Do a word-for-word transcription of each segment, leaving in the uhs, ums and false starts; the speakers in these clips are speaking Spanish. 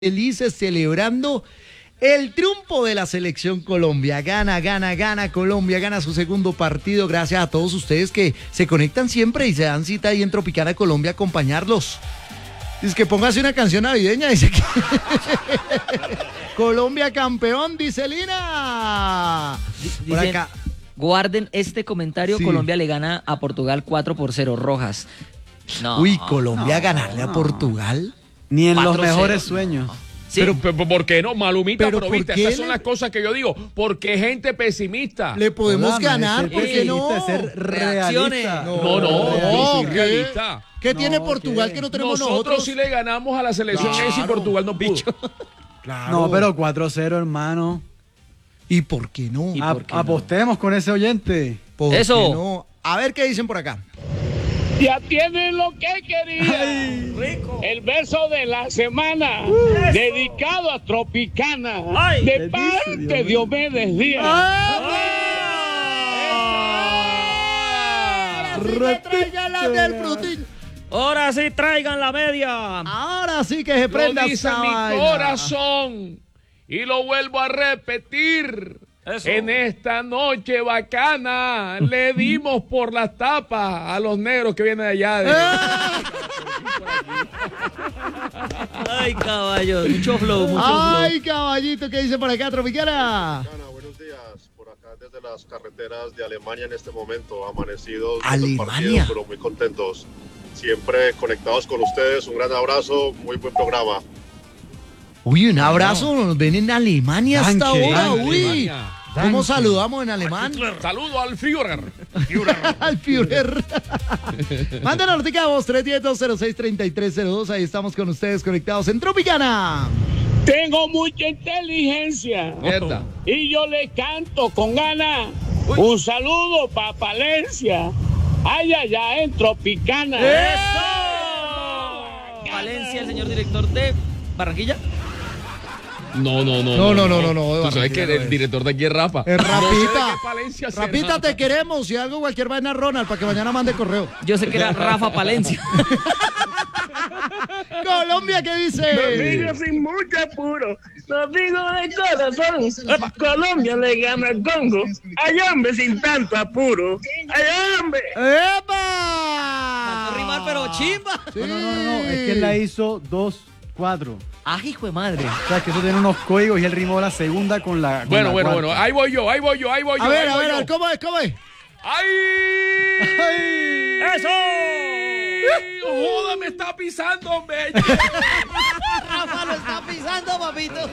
felices celebrando el triunfo de la selección Colombia. Gana, gana, gana Colombia, gana su segundo partido. Gracias a todos ustedes que se conectan siempre y se dan cita ahí en Tropicana Colombia a acompañarlos. Dice que póngase una canción navideña, dice que Colombia campeón, dice Lina. Por Dicen, acá. Guarden este comentario, sí. Colombia le gana a Portugal cuatro por cero, Rojas. No, Uy, Colombia no, ganarle no. a Portugal. Ni en los mejores sueños. Sí. Pero, pero, ¿por qué no? Malumita, pero, pero ¿por viste, qué estas le... son las cosas que yo digo. Porque gente pesimista. Le podemos Dame, ganar, ser ¿por qué no? ser Reacciones. realista. No, no, no, no, ¿qué? realista. ¿Qué No, tiene Portugal ¿qué? que no tenemos Nosotros, nosotros? sí le ganamos a la selección Claro. esa y Portugal no pudo. Claro. No, pero cuatro cero, hermano. ¿Y por qué no? ¿Y A- por qué apostemos con ese oyente. ¿Por Eso. qué no? A ver qué dicen por acá. Ya tienen lo que querían. Rico. El verso de la semana, dedicado a Tropicana, Ay. de ¿Qué parte dice, Dios de mío? Diomedes Díaz. Repite. Traigan la del frutín. Ahora sí traigan la media. Ahora sí que se Lo prenda dice esa mi vaina. corazón. Y lo vuelvo a repetir. Eso. En esta noche bacana le dimos por las tapas a los negros que vienen de allá. De... Ay, caballos, mucho flow, mucho Ay, caballito, ¿qué dice por acá, Tropicana? Ana, buenos días. Por acá desde las carreteras de Alemania en este momento, amanecidos, Alemania. partidos, pero muy contentos. Siempre conectados con ustedes. Un gran abrazo, muy buen programa. Uy, un abrazo, nos ven en Alemania hasta Danke, ahora, danke, uy. Alemania. ¿Cómo Danke. saludamos en alemán? Saludo al Führer. Al Führer. Mándanos notica voz tres uno cero, dos cero seis, tres tres cero dos. Ahí estamos con ustedes conectados en Tropicana. Tengo mucha inteligencia Mierda. y yo le canto con ganas. Un saludo para Palencia. Ay, ay, ay, en Tropicana. ¡Eso! Valencia, el señor director de Barranquilla. No, no, no. No, no, no, no, no, de Tú sabes que Barranquilla no el es. director de aquí es Rafa. Es No sé de Rapita. qué Palencia será. Rapita, te queremos. Si algo, cualquier vaina, Ronald, para que mañana mande correo. Yo sé que era Rafa Palencia. Colombia, ¿qué dice? sin mucho apuro, lo digo de corazón. Colombia le gana al Congo. Ay, hombre, sin tanto apuro. Ay, hombre. ¡Epa! No rimar, pero chimba. Sí. No, no, no, no, es que él la hizo dos cuatro. Ah, hijo de madre. O sea, que eso tiene unos códigos y él rimó la segunda con la. con Bueno, la bueno, cuarta. bueno. Ahí voy yo, ahí voy yo, ahí voy yo. A ver, ahí a voy ver, yo. ¿cómo es? ¿Cómo es? ¡Ay! ¡Eso! ¡Joda, me está pisando, hombre! Rafa lo está pisando, papito.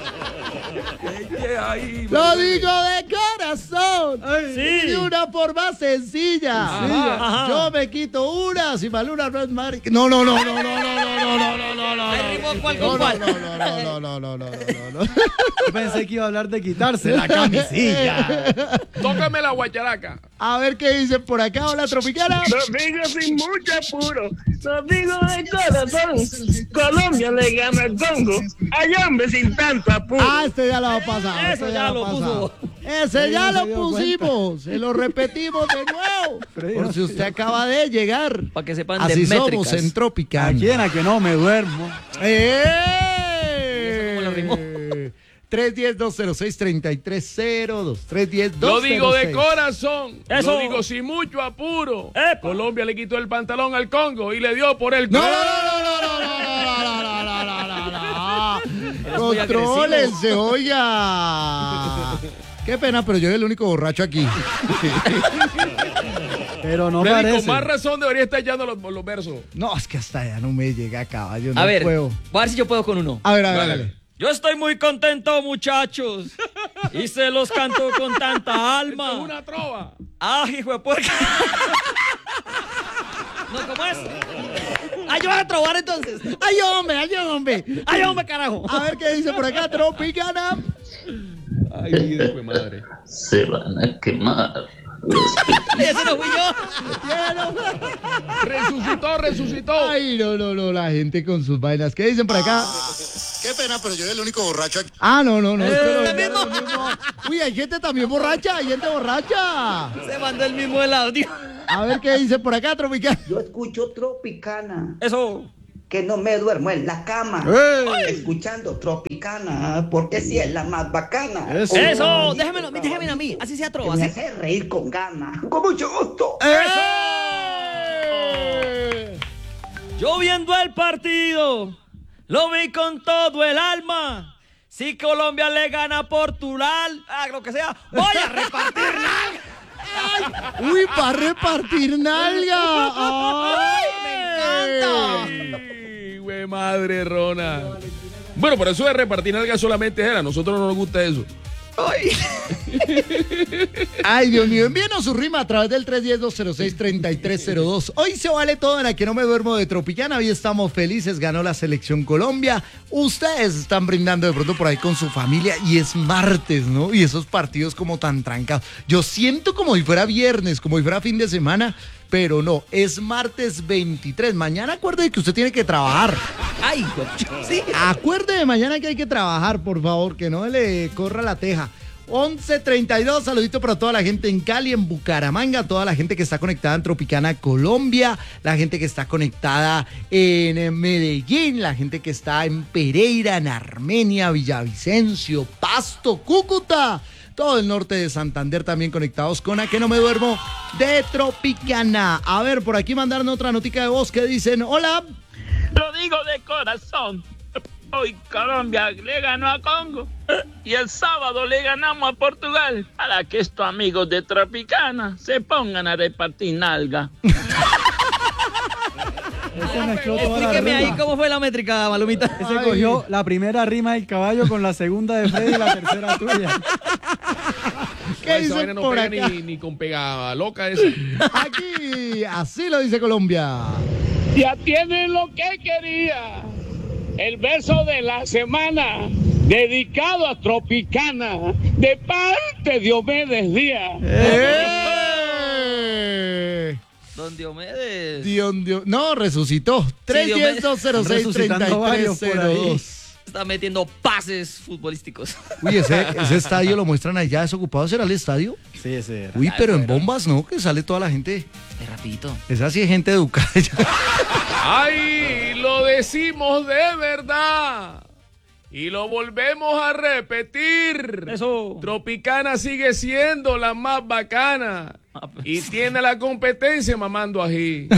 Ay, Lo digo de corazón. Sí. De una forma sencilla. Ajá. Yo me quito una, si Maluna no es Mari. No, no, no, no, no, no, no, no, no, no, no. Ahí rimó cuál No, con no, cuál. no, no, no, no, no, no, no, no. Yo pensé que iba a hablar de quitarse la camisilla. tócame la guacharaca. A ver qué dicen por acá. Hola, Tropicana. Lo digo sin mucho apuro, lo digo de corazón. Colombia le gana al Congo. Ay, hombre, sin tanto apuro. Ah, este ya lo ha pasado. Eso este ya ha lo pasado. puso. Ese Sí, ya no se lo dio pusimos. Se lo repetimos de nuevo. Pero Por no si se usted acaba de llegar. Para que sepan de Así somos métricas. en ¿A Tropicana. quién? ¿A que no me duermo? ¡Eh! ¿Y eso cómo lo rimó? tres uno cero, dos cero seis, tres tres cero dos. tres uno cero, dos Lo cero digo de seis. corazón. Eso. Lo digo sin mucho apuro. Epa. Colombia le quitó el pantalón al Congo y le dio por el No, no, culo. no, no, no, no, no, no, no, no, no, no, no. muy Contrólense, oiga. Qué pena, pero yo soy el único borracho aquí. Pero no Freddy, parece. con más razón debería estar echando los, los versos. No, es que hasta allá no me llega, caballo. No A ver, puedo. voy a ver si yo puedo con uno. A ver, a ver, Dale. dale. Yo estoy muy contento, muchachos. Y se los canto con tanta Esto alma. es una trova. ¡Ah, hijo de puerca! ¿No, cómo es? ¡Ay, yo voy a trobar entonces! ¡Ay, hombre, ay, hombre! ¡Ay, hombre, carajo! A ver qué dice por acá, Tropicana. Ay, hijo de madre. Se van a quemar. ¡Ese no fui yo! Resucitó, resucitó. Ay, no, no, no, la gente con sus vainas. ¿Qué dicen por acá? Qué pena, pero yo soy el único borracho aquí. Ah, no, no, no. es que Eh, lo- mismo. lo mismo. Uy, hay gente también borracha, hay gente borracha. Se mandó el mismo el audio. A ver qué dice por acá, Tropicana. Yo escucho Tropicana. Eso. que no me duermo en la cama, ¡Ey! escuchando Tropicana, porque si es la más bacana. Eso. Con Eso, los déjeme, amiguitos déjeme a mí, así sea que trova. me así- hace reír con ganas, con mucho gusto. Yo viendo el partido, lo vi con todo el alma. Si Colombia le gana a Portugal, ah, lo que sea, voy a repartir nalga. Uy, para repartir nalga. ¡Ay, me encanta! Ay, güey, madre, Rona. Bueno, por eso de repartir nalgas solamente era. A nosotros no nos gusta eso. Ay. Ay, Dios mío, envíenos su rima a través del tres uno cero, dos cero seis, tres tres cero dos. Hoy se vale todo en la que no me duermo de Tropicana. Hoy estamos felices, ganó la selección Colombia. Ustedes están brindando de pronto por ahí con su familia y es martes, ¿no? Y esos partidos como tan trancados. Yo siento como si fuera viernes, como si fuera fin de semana, pero no, es martes veintitrés. Mañana acuerde que usted tiene que trabajar. Ay, sí. Acuerde de mañana que hay que trabajar, por favor, que no le corra la teja. once treinta y dos, saludito para toda la gente en Cali, en Bucaramanga, toda la gente que está conectada en Tropicana, Colombia, la gente que está conectada en Medellín, la gente que está en Pereira, en Armenia, Villavicencio, Pasto, Cúcuta, todo el norte de Santander también conectados con A Que No Me Duermo de Tropicana. A ver, por aquí mandaron otra notica de voz que dicen, hola. Lo digo de corazón. Hoy Colombia le ganó a Congo y el sábado le ganamos a Portugal. Para que estos amigos de Tropicana se pongan a repartir nalga. Ese mezcló toda la Explíqueme ahí rima. cómo fue la métrica, Malumita. Ese cogió la primera rima del caballo con la segunda de Freddy y la tercera tuya. ¿Qué Esa vaina dicen no por pega acá? ni, ni con pega loca esa. Aquí, así lo dice Colombia. Ya tienen lo que quería. El verso de la semana dedicado a Tropicana de parte de Diomedes Díaz. ¡Eh! Don Diomedes. Dios, Dios. No, resucitó. tres uno cero, dos cero seis, tres Resucitando tres varios por cero ahí. dos. Está metiendo pases futbolísticos. Uy, ese, ese estadio lo muestran allá desocupado. ¿Será el estadio? Sí, ese era. Uy, pero en bombas no, que sale toda la gente. Es rapidito. Esa sí es gente educada. ¡Ay! Lo decimos de verdad. Y lo volvemos a repetir. Eso. Tropicana sigue siendo la más bacana. Y tiene la competencia mamando ají.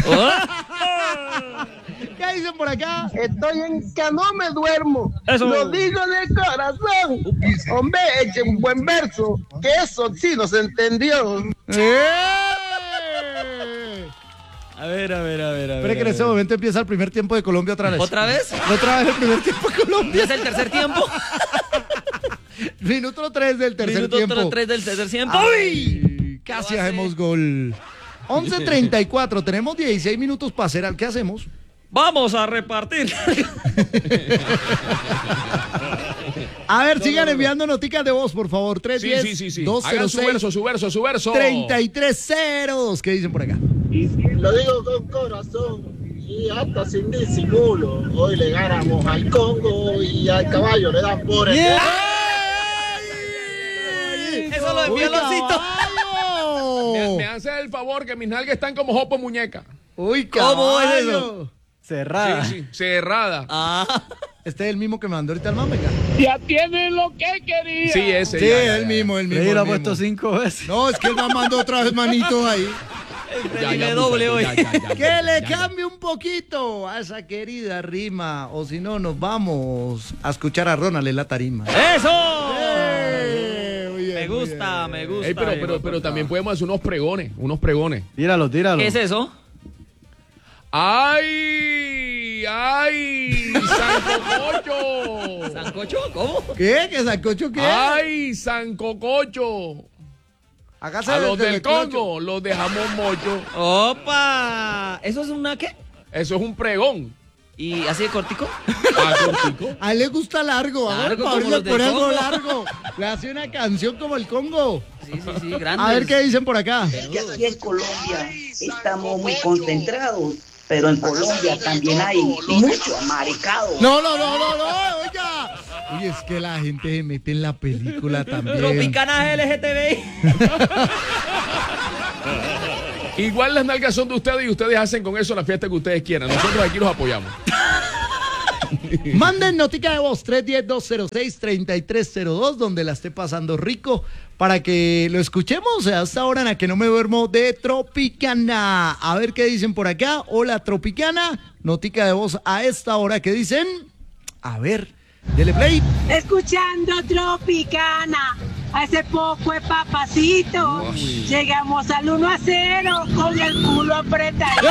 ¿Qué dicen por acá? Estoy en que no me duermo. Eso. Lo digo de corazón. Hombre, eche un buen verso. Que eso sí nos entendió. ¡Eh! A ver, a ver, a ver, a ver. Espera que en este momento empieza el primer tiempo de Colombia otra vez. ¿Otra vez? Otra vez el primer tiempo de Colombia. ¿Es el tercer tiempo? Minuto tres del tercer Minuto tiempo. tres del tercer tiempo. ¡Ay! Casi Lo hace. hacemos gol. once treinta y cuatro, tenemos dieciséis minutos para hacer. ¿Qué hacemos? Vamos a repartir. A ver, sigan enviando noticas de voz, por favor. tres Sí, diez, sí, sí, sí. dos cero Hagan su seis, verso, su verso, su verso. treinta y tres cero dos. ¿Qué dicen por acá? Lo digo con corazón y hasta sin disimulo. Hoy le ganamos al Congo y al caballo le dan por el... Eso lo envió ¡Uy, Losito. caballo! Me, me hace el favor que mis nalgas están como jopo muñeca. ¡Uy, ¿Cómo es caballo! eso? Cerrada. Sí, sí, cerrada. Ah. Este es el mismo que me mandó ahorita el mame, ya. Ya tienen lo que quería. Sí, ese. Sí, ya, ya, el ya. mismo, el mismo. Freddy lo ha el puesto mismo. cinco veces. No, es que él me mandó otra vez manitos ahí. Ya, ya, le doble hoy. ya, ya, ya, ya, Que ya, le ya. cambie un poquito a esa querida rima, o si no, nos vamos a escuchar a Ronald en la tarima. ¡Eso! ¡Eh! Muy bien, Me muy gusta, bien. me gusta. Ey, pero, pero, pero también podemos hacer unos pregones, unos pregones. Tíralo, tíralo. ¿Qué es eso? ¡Ay! ¡Ay! ¡Sancococho! ¿Sancocho? ¿Cómo? ¿Qué? ¿Qué sancocho qué? ¡Ay! ¡Sancococho! Hágase A del- los del del clocho. Congo, los de jamón mocho. ¡Opa! ¿Eso es una qué? Eso es un pregón. ¿Y así de cortico? Ah, cortico. A él le gusta largo, a ver, Largo Pablo como le los del pone algo Congo. largo. Le hace una canción como el Congo. Sí, sí, sí, grande. A ver qué dicen por acá. Que aquí en Colombia estamos muy concentrados, pero en Colombia también hay mucho amaricado. No, no, no, no, no, oiga. Uy, es que la gente se mete en la película también. Tropicana L G T B. Igual las nalgas son de ustedes y ustedes hacen con eso la fiesta que ustedes quieran. Nosotros aquí los apoyamos. Manden notica de voz tres uno cero, dos cero seis, tres tres cero dos, donde la esté pasando rico, para que lo escuchemos a esta hora en la que no me duermo de Tropicana. A ver qué dicen por acá. Hola, Tropicana. Notica de voz a esta hora, ¿qué dicen? A ver, dele play. Escuchando Tropicana. Hace poco es papacito. Uy. Llegamos al uno a cero con el culo apretado.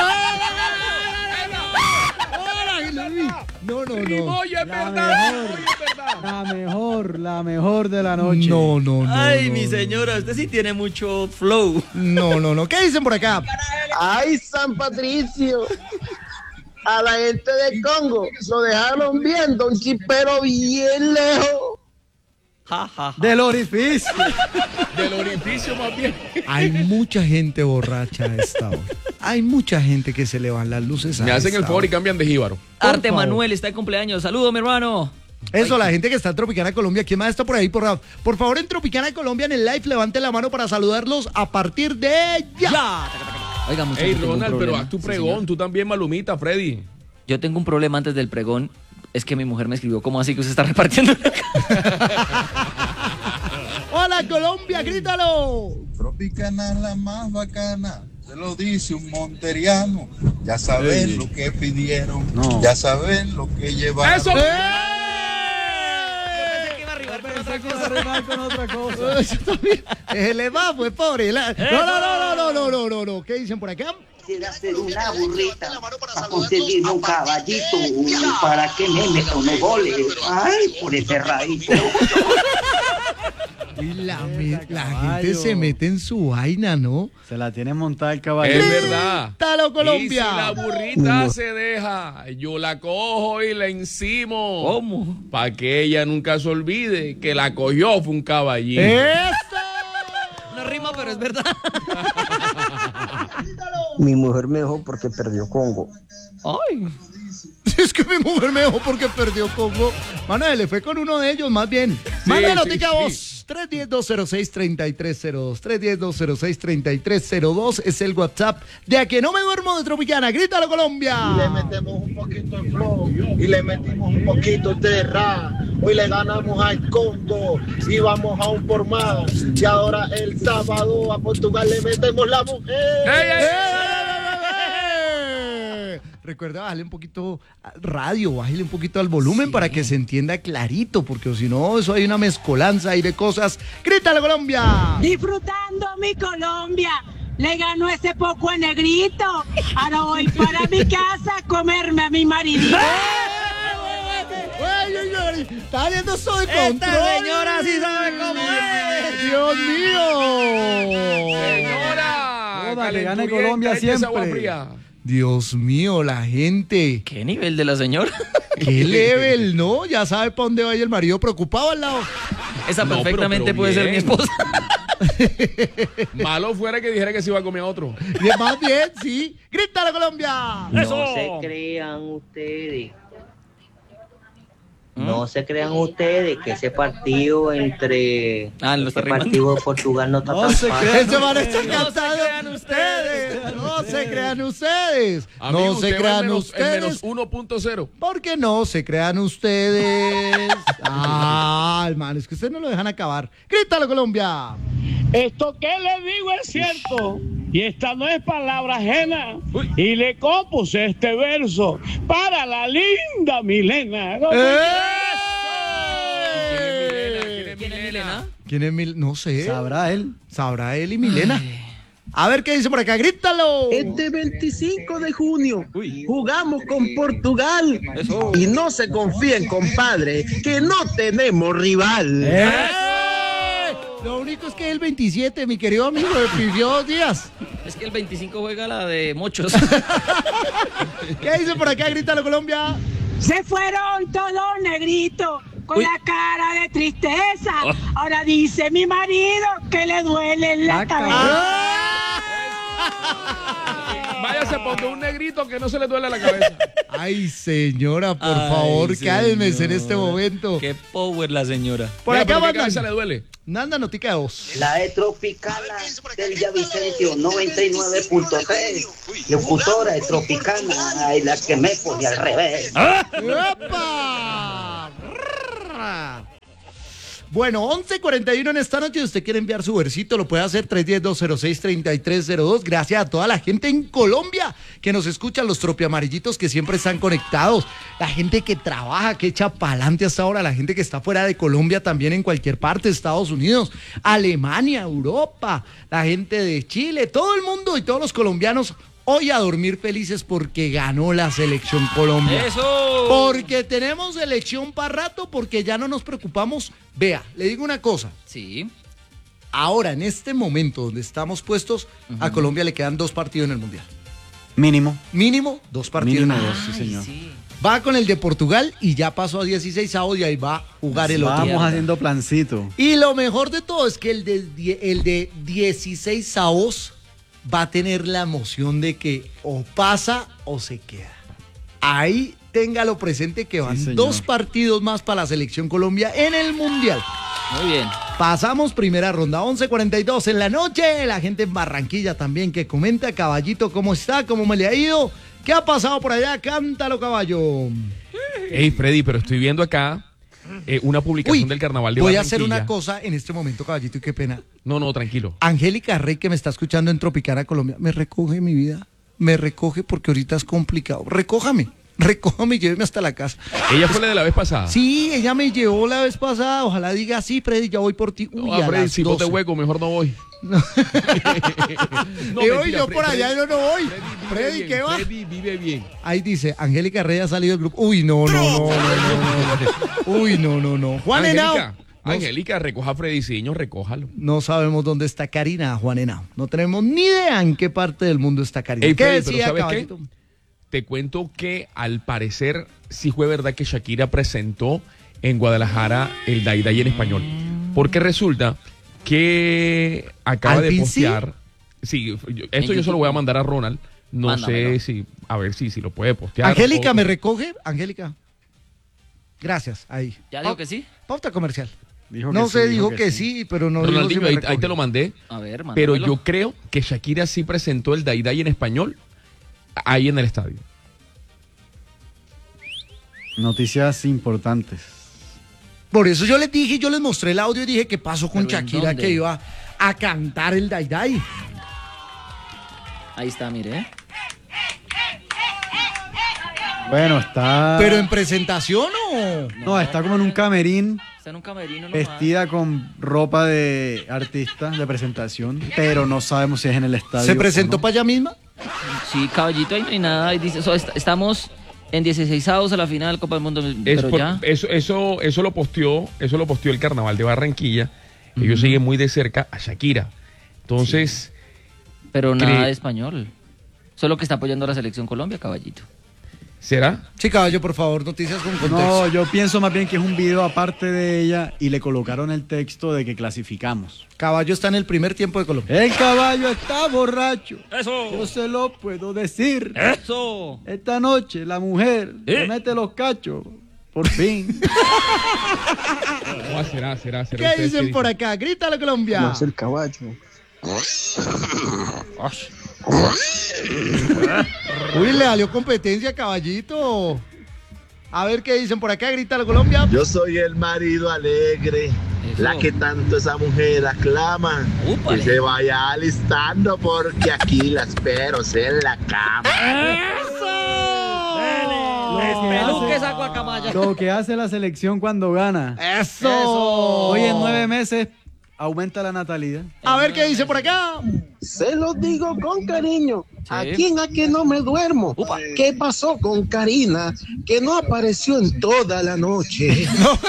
No, no, no. Crimoya, es La verdad. mejor. Crimoya, es verdad. La mejor, la mejor de la noche. No, no, no. Ay, no, mi no. señora, usted sí tiene mucho flow. No, no, no. ¿Qué dicen por acá? Ay, San Patricio. A la gente de Congo lo dejaron viendo un chipero bien lejos. Ja, ja, ja. Del orificio. Del orificio más bien. Hay mucha gente borracha a esta hora. Hay mucha gente que se le van las luces a Me hacen el esta favor y hora. cambian de jíbaro. Arte favor. Manuel está de cumpleaños. Saludo, mi hermano. Eso, Ay, la gente que está en Tropicana Colombia, ¿quién más está por ahí? Por, por favor, en Tropicana Colombia, en el live, levante la mano para saludarlos a partir de ya. ya. Oiga, muchachos, Ey, tengo un Ronald, pero problema. haz tu Sí, pregón. señor. Tú también, Malumita, Freddy. Yo tengo un problema antes del pregón. Es que mi mujer me escribió, ¿cómo así que usted está repartiendo? ¡Hola, Colombia! ¡Grítalo! Tropicana es la más bacana, se lo dice un monteriano. Ya saben Ey. lo que pidieron, No. ya saben lo que llevaron. ¡Eso! ¡Eh! Pensé que iba a arribar con otra Pensé que iba a cosa. arrimar con otra cosa. Yo también. Se le va, pues, pobre. La- No, no, no, no, no, no, no, no, no. ¿Qué dicen por acá? Quisiera hacer una burrita para conseguirme un caballito para que me metan unos goles. Ay, por ese radito. Y la, me- Mierda, la caballo. gente se mete en su vaina, ¿no? Se la tiene montada el caballo. Es verdad. ¡Grítalo, Colombia! Y si la burrita se deja, yo la cojo y la encimo. ¿Cómo? Para que ella nunca se olvide que la cogió fue un caballito. ¡Eso! No rima, pero es verdad. Mi mujer me dejó porque perdió Congo. Ay. Es que mi mujer me dejó porque perdió Congo. Manuel, le fue con uno de ellos, más bien. Manda sí, notica sí. voz. tres uno cero, dos cero seis, tres tres cero dos. tres uno cero, dos cero seis, tres tres cero dos es el WhatsApp de A Que No Me Duermo de Tropicana. ¡Grítalo, Colombia! Le metemos un poquito de flow y le metimos un poquito de rap. Hoy le ganamos al Congo y vamos a un por más. Y ahora el sábado a Portugal le metemos la mujer. ¡Ey, ey! ¡Eh! Recuerda bajarle un poquito al radio, bájale un poquito al volumen para que se entienda clarito, porque si no, eso hay una mezcolanza ahí de cosas. ¡Grítalo, Colombia! Disfrutando mi Colombia. Le ganó ese poco a negrito. Ahora voy para mi casa a comerme a mi maridito. ¡Ay, ay, ay! ¡Está viendo eso de control! Esta señora sí sabe cómo es. ¡Dios mío! Señora. Joda, que gane calenturienta, Colombia échese agua siempre. fría. Dios mío, la gente. ¿Qué nivel de la señora? ¡Qué level, ¿no? Ya sabe para dónde va y el marido preocupado al lado. Esa No, pero- perfectamente pero puede ser mi bien. esposa. Malo fuera que dijera que se iba a comer a otro. Bien, más bien, sí. ¡Grítalo, Colombia! Eso. No se crean ustedes. No se crean ustedes que ese partido entre Ah, lo está ese rimando. partido de Portugal no está No tan se fácil. crean. Ese man está No se cantado. crean ustedes. No se crean ustedes. Amigo, No usted se va en crean menos, en ustedes. menos uno punto cero. Porque no se crean ustedes. Ah, hermano, es que ustedes no lo dejan acabar. ¡Grítalo, Colombia! Esto que le digo es cierto, y esta no es palabra ajena. Y le compuse este verso para la linda Milena. ¡Eh! ¿Quién es Milena? ¿Quién es Milena? No sé. Sabrá él. Sabrá él y Milena. A ver qué dice por acá. ¡Grítalo! Este veinticinco de junio jugamos con Portugal y no se confíen, compadre, que no tenemos rival. ¡Eh! Lo único es que el veintisiete, mi querido amigo, me pidió dos días. Es que el veinticinco juega la de mochos. ¿Qué dice por acá? Grítalo, Colombia. Se fueron todos negritos con Uy. la cara de tristeza. Ahora dice mi marido que le duele en la La cabeza. Váyase a poner un negrito que no se le duele la cabeza. Ay, señora, por Ay, favor, cálmese en señora. este momento. Qué power la señora. Por Mira, acá ¿pero qué mandan. cabeza le duele? Manda notica de voz. La de Tropicana del Villavicencio noventa y nueve punto tres. Locutora de Tropicana, y la que me pone al revés. ¡Opa! Bueno, once cuarenta y uno en esta noche. Si usted quiere enviar su versito, lo puede hacer tres uno cero, dos cero seis, tres tres cero dos. Gracias a toda la gente en Colombia que nos escucha, los tropiamarillitos que siempre están conectados, la gente que trabaja, que echa pa'lante hasta ahora, la gente que está fuera de Colombia también en cualquier parte, Estados Unidos, Alemania, Europa, la gente de Chile, todo el mundo y todos los colombianos. Hoy a dormir felices porque ganó la selección Colombia. ¡Eso! Porque tenemos selección para rato, porque ya no nos preocupamos. Vea, le digo una cosa. Sí. Ahora, en este momento donde estamos puestos, uh-huh. a Colombia le quedan dos partidos en el Mundial. Mínimo. Mínimo, dos partidos. Mínimo en el dos, sí, señor. Sí. Va con el de Portugal y ya pasó a dieciséis avos y ahí va a jugar el otro. Vamos haciendo plancito. Y lo mejor de todo es que el de, el de dieciséis avos va a tener la emoción de que o pasa o se queda. Ahí téngalo presente que van sí, dos partidos más para la selección Colombia en el Mundial. Muy bien. Pasamos primera ronda, once cuarenta y dos en la noche. La gente en Barranquilla también que comenta. Caballito, ¿cómo está? ¿Cómo me le ha ido? ¿Qué ha pasado por allá? Cántalo, caballo. Hey, Freddy, pero estoy viendo acá eh, una publicación Uy, del Carnaval de voy Barranquilla. a hacer una cosa en este momento, caballito, y qué pena. No, no, tranquilo. Angélica Rey, que me está escuchando en Tropicana, Colombia, me recoge mi vida. Me recoge porque ahorita es complicado. Recójame. Recójame y lléveme hasta la casa. ¿Ella fue la de la vez pasada? Sí, ella me llevó la vez pasada. Ojalá diga así, Freddy, ya voy por ti. Uy, no, a Freddy, las si no te doce. hueco, mejor no voy. No. No, y hoy mentira, yo Freddy, por allá yo no voy. Freddy, Freddy, vive ¿qué bien, va? Freddy vive bien. Ahí dice, Angélica Rey ha salido del grupo. Uy, no, no, no, no, no, no. Uy, no, no, no. Juan Henao. Angélica, Angélica, recoja a Freddy Ciño, recójalo. No sabemos dónde está Karina, Juan Henao. No tenemos ni idea en qué parte del mundo está Karina. Ey, ¿Qué Freddy, decía, pero ¿sabes caballito? qué? Te cuento que al parecer sí fue verdad que Shakira presentó en Guadalajara el Day Day en español. Porque resulta que acaba de postear. Sí, yo- esto yo se lo voy a mandar a Ronald. No Mándamelo. sé si, a ver si, si lo puede postear. Angélica, o- ¿me recoge? Angélica. Gracias, ahí. ¿Ya dijo que sí? Pauta comercial. Dijo No que sé, sí, dijo que sí, pero no dijo si Ronaldinho, me ahí, recoge. ahí te lo mandé. A ver, Pero mándamelo. yo creo que Shakira sí presentó el Day Day en español ahí en el estadio. Noticias importantes. Por eso yo les dije, yo les mostré el audio y dije que pasó con ¿Pero en Shakira dónde? que iba a cantar el Day Day. Ahí está, mire. Bueno, está. ¿Pero en presentación o...? No, está como en un camerín, Está en un camerino nomás. vestida con ropa de artista, de presentación, pero no sabemos si es en el estadio. ¿Se o presentó no. para allá misma? Sí, caballito, ahí no hay nada. Ahí dice, so, est- estamos en dieciseisavos a la final Copa del Mundo. Es Pero por- ya. eso, eso, eso lo posteó, eso lo posteó el Carnaval de Barranquilla. Ellos siguen muy de cerca a Shakira. Entonces, Pero nada Cre- de español. Solo que está apoyando a la selección Colombia, caballito. ¿será? Sí, caballo, por favor, noticias con contexto. No, yo pienso más bien que es un video aparte de ella y le colocaron el texto de que clasificamos. Caballo está en el primer tiempo de Colombia. El caballo está borracho. ¡Eso! Yo se lo puedo decir. ¡Eso! Esta noche la mujer ¿Eh? le mete los cachos. Por fin. Oh, será, será, será. ¿Qué ¿Ustedes dicen por dicen? acá? Grítale, Colombia. No es el caballo. Uy, le salió competencia, caballito. A ver qué dicen por acá, grítale, Colombia. Yo soy el marido alegre, Eso. la que tanto esa mujer aclama. Úpale. Que se vaya alistando porque aquí la espero en la cama. Despeluque esa guacamaya. Lo que hace la selección cuando gana. ¡Eso! Hoy en nueve meses aumenta la natalidad. A ver qué dice por acá. Se lo digo con cariño. Sí. ¿A quién a que no me duermo? Upa. ¿Qué pasó con Karina? Que no apareció en toda la noche.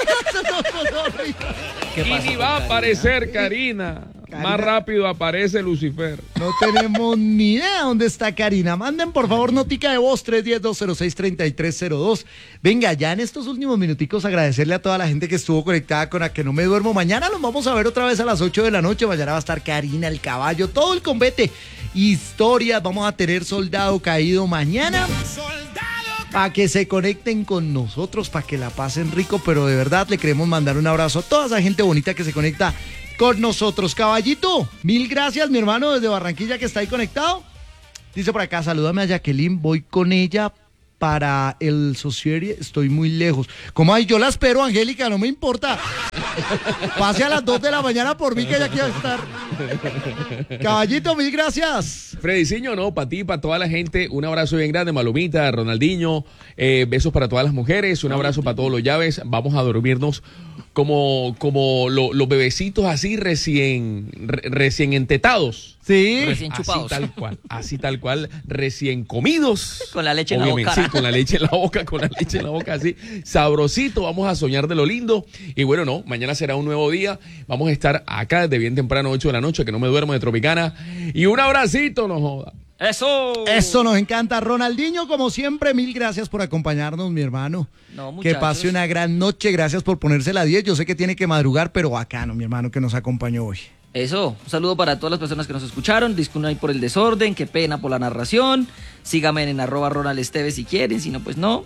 ¿Qué Y pasa ni con va a Karina? aparecer Karina. Karina. Más rápido aparece Lucifer. No tenemos ni idea dónde está Karina. Manden por favor notica de voz tres uno cero, dos cero seis, tres tres cero dos. Venga, ya en estos últimos minuticos agradecerle a toda la gente que estuvo conectada con A Que No Me Duermo. Mañana nos vamos a ver otra vez a las ocho de la noche. Mañana va a estar Karina, el caballo, todo el combate. Historias, vamos a tener Soldado Caído mañana. Para que se conecten con nosotros, para que la pasen rico, pero de verdad le queremos mandar un abrazo a toda esa gente bonita que se conecta con nosotros. Caballito, mil gracias, mi hermano, desde Barranquilla, que está ahí conectado. Dice por acá, salúdame a Jacqueline, voy con ella para el Socieri, estoy muy lejos. ¿Cómo hay? Yo la espero, Angélica, no me importa. Pase a las dos de la mañana por mí, que ella quiere estar. Caballito, mil gracias. Frediciño, no, para ti, para toda la gente, un abrazo bien grande, Malumita, Ronaldinho, eh, besos para todas las mujeres, un abrazo para todos los llaves, vamos a dormirnos como, como lo, los bebecitos así recién, re, recién entetados. Sí. Recién así chupados. tal cual, así tal cual, recién comidos. Con la leche en Obviamente, la boca. sí, con la leche en la boca, con la leche en la boca, así, sabrosito, vamos a soñar de lo lindo. Y bueno, no, mañana será un nuevo día, vamos a estar acá desde bien temprano, ocho de la noche, que no me duermo, de Tropicana. Y un abracito, no joda. ¡Eso! Eso nos encanta. Ronaldinho, como siempre, mil gracias por acompañarnos, mi hermano. No, que muchachos. pase una gran noche, gracias por ponerse la diez. Yo sé que tiene que madrugar, pero bacano, mi hermano, que nos acompañó hoy. Eso, un saludo para todas las personas que nos escucharon. Disculpen ahí por el desorden, qué pena por la narración. Síganme en arroba Ronald Esteves si quieren, si no, pues no.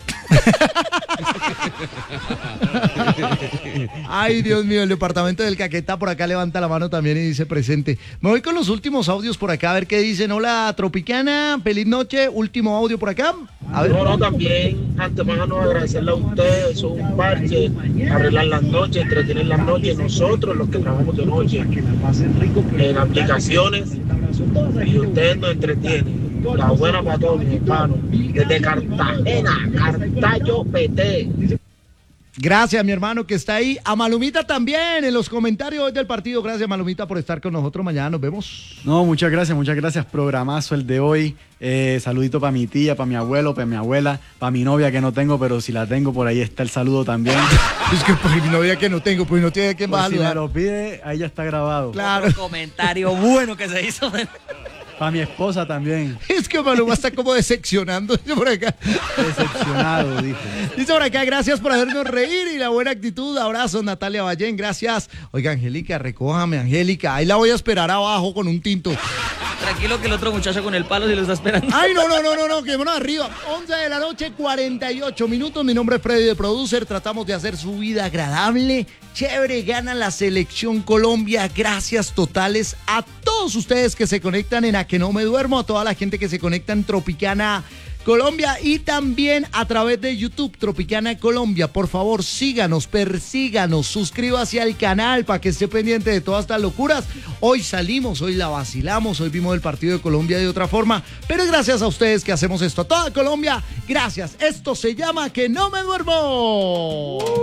Ay, Dios mío, el departamento del Caquetá por acá levanta la mano también y dice presente. Me voy con los últimos audios por acá, a ver qué dicen. Hola, Tropicana, feliz noche. Último audio por acá. A ver. No, no, también, antemano agradecerle a ustedes, son un parche, arreglar las noches, entretener las noches, nosotros los que trabajamos de noche, en aplicaciones, y ustedes nos entretienen. La buena para todos mis hermanos, desde Cartagena, Cartayo P T. Gracias, mi hermano, que está ahí. A Malumita también en los comentarios hoy del partido. Gracias, Malumita, por estar con nosotros. Mañana nos vemos. No, muchas gracias, muchas gracias. Programazo el de hoy. Eh, saludito para mi tía, para mi abuelo, para mi abuela, para mi novia que no tengo, pero si la tengo, por ahí está el saludo también. Es que pues, mi novia que no tengo, pues no tiene que Pues más si me saludar. lo pide, ahí ya está grabado. Claro. Otro comentario bueno que se hizo. Para mi esposa también. Es que Maluma está como decepcionando. Dice por acá. Decepcionado, dice. Dice por acá, gracias por hacernos reír y la buena actitud. Abrazos, Natalia Ballén, gracias. Oiga, Angélica, recójame, Angélica. Ahí la voy a esperar abajo con un tinto. Tranquilo que el otro muchacho con el palo se lo está esperando. Ay, no, no, no, no, no, quedémonos arriba. once de la noche, cuarenta y ocho minutos. Mi nombre es Freddy de Producer. Tratamos de hacer su vida agradable. Chévere, gana la selección Colombia. Gracias totales a todos ustedes que se conectan en A Que No Me Duermo, a toda la gente que se conecta en Tropicana Colombia y también a través de YouTube, Tropicana Colombia. Por favor, síganos, persíganos, suscríbase al canal para que esté pendiente de todas estas locuras. Hoy salimos, hoy la vacilamos, hoy vimos el partido de Colombia de otra forma, pero es gracias a ustedes que hacemos esto. A toda Colombia, gracias. Esto se llama Que No Me Duermo.